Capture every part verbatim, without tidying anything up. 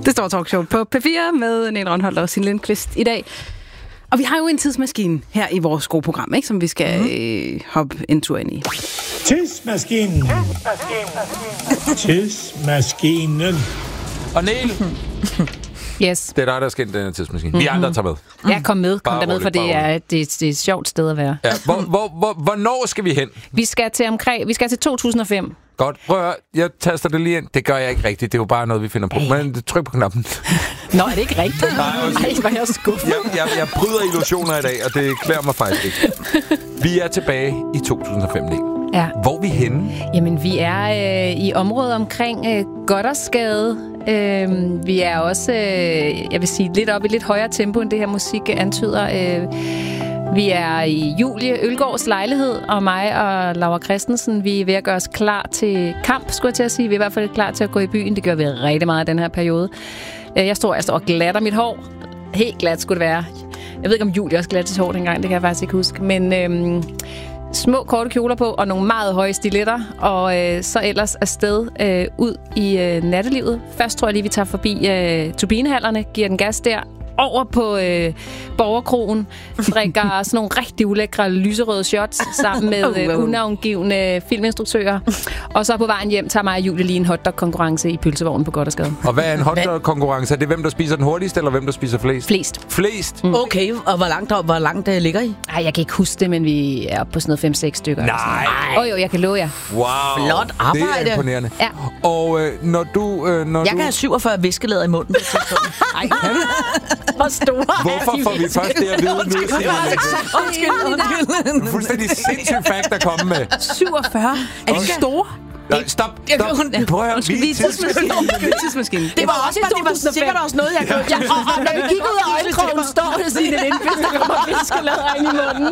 Det står talkshow på P fire med Nene Rønholdt og Signe Lindqvist i dag. Og vi har jo en tidsmaskine her i vores gode program, ikke, som vi skal mm. øh, hoppe en tur ind i. Tidsmaskinen. Tidsmaskinen. Og Niel. Yes. Det er dig, der skal ind i den her tidsmaskine. Mm-hmm. Vi andre tager med. Ja, kom med. Kom der med, for det er, det, det er et sjovt sted at være. Ja. Hvor, hvor, hvor, hvornår skal vi hen? Vi skal til omkring, vi skal til to tusind og fem. Godt. Prøv at høre. Jeg taster det lige ind. Det gør jeg ikke rigtigt. Det er jo bare noget, vi finder på. Men tryk på knappen. Nå, er det ikke rigtigt? Nej, okay. Ej, var jeg skuffet. Jeg, jeg, jeg bryder illusioner i dag, og det klæder mig faktisk ikke. Vi er tilbage i to tusind og fem. Ja. Hvor er vi henne? Jamen, vi er øh, i området omkring øh, Gothersgade. Øh, vi er også, øh, jeg vil sige, lidt op i lidt højere tempo, end det her musik antyder. Øh, vi er i Julie Ølgaards lejlighed, og mig og Laura Christensen, vi er ved at gøre os klar til kamp, skulle jeg til at sige. Vi er i hvert fald klar til at gå i byen. Det gør vi rigtig meget i den her periode. Øh, jeg står altså og glatter mit hår. Helt glat skulle det være. Jeg ved ikke, om Julie også glatter sit hår dengang, det kan jeg faktisk ikke huske. Men øh, små korte kjoler på og nogle meget høje stiletter, og øh, så ellers afsted øh, ud i øh, nattelivet. Først tror jeg lige, vi tager forbi øh, turbinehallerne, giver den gas der, over på øh, Borgerkrogen, drikker sådan nogle rigtig ulækre lyserøde shots sammen med øh, unavngivende filminstruktører. Og så på vejen hjem tager mig og Julie lige en hotdog-konkurrence i pølsevognen på Gothersgade. Og hvad er en hotdog-konkurrence? Er det hvem, der spiser den hurtigst, eller hvem, der spiser flest? Flest. Flest? Mm. Okay, og hvor langt, hvor langt der ligger I? Ej, jeg kan ikke huske det, men vi er oppe på sådan noget fem seks stykker. Nej. Åh oh, jo, jeg kan love jer. Wow. Flot arbejde. Det er imponerende. Ja. Og øh, når du... Øh, når jeg du... kan have syvogfyrre viskelæder i munden på et tidspunkt. Ej, hvor store Hvorfor får vi først det at vide nu? Undskyld, undskyld. Fuldstændig sindssygt fact at komme med. syvogfyrre. Er de store? Nej, stop. Stop. Prøv at høre. Vi er tidsmaskinen. Det var også, det var sikkert også noget, jeg kunne. Ja, og, og når vi kigger ud af øjenkrogen, står det sådan en indfest, der kommer viskelader ind i munden.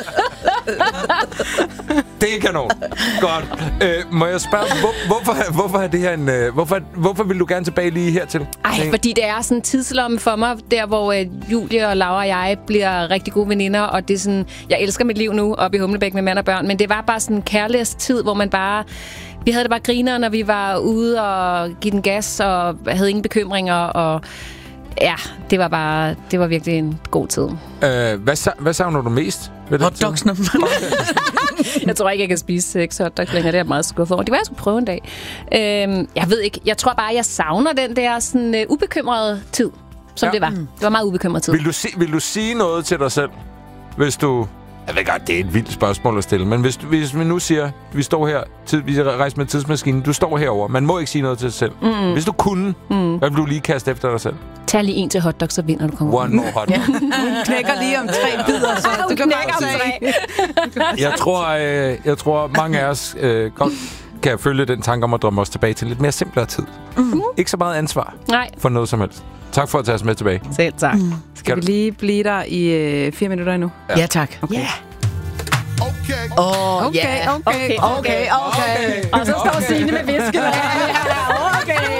Det er kanon. Godt. Øh, må jeg spørge, hvor, hvorfor, hvorfor er det her en... Øh, hvorfor, hvorfor vil du gerne tilbage lige hertil? Ej, fordi det er sådan en tidslomme for mig, der hvor øh, Julie og Laura og jeg bliver rigtig gode veninder, og det er sådan... Jeg elsker mit liv nu oppe i Humlebæk med mand og børn, men det var bare sådan en kærligheds tid, hvor man bare... Vi havde det bare griner, når vi var ude og give den gas, og havde ingen bekymringer, og ja, det var bare, det var virkelig en god tid. Øh, hvad, hvad savner du mest? Hotdogsene. Jeg tror ikke, jeg kan spise seks hotdogs længere. Det er jeg meget skuffet over. Det var, jeg skulle prøve en dag. Øhm, jeg ved ikke. Jeg tror bare, jeg savner den der sådan, uh, ubekymrede tid, som ja. det var. Det var meget ubekymret tid. Vil du, si- vil du sige noget til dig selv, hvis du... Jeg ved godt, det er et vildt spørgsmål at stille, men hvis, hvis vi nu siger, vi står her, tid, vi rejser med tidsmaskinen, du står herover, man må ikke sige noget til dig selv. Mm. Hvis du kunne, mm. hvad vil du lige kaste efter dig selv? Tag lige en til hotdog, så vinder du konkurrencen. One more hotdog. Ja. Hun knækker lige om tre bidder, så du kan bare tre. Jeg tror, øh, jeg tror mange af os øh, godt kan følge den tanke om at drømme os tilbage til lidt mere simplere tid. Mm. Ikke så meget ansvar Nej. for noget som helst. Tak for at tage os med tilbage. Selv tak. Mm. Skal kan vi lige blive der i øh, fire minutter endnu? Ja, ja tak. Okay. Yeah. Okay. Oh, okay, yeah. okay, okay, okay, okay. Og så står Signe med visken. Okay.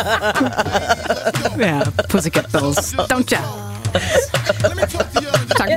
Ja, Pussycat Dolls. Don't ya? Tak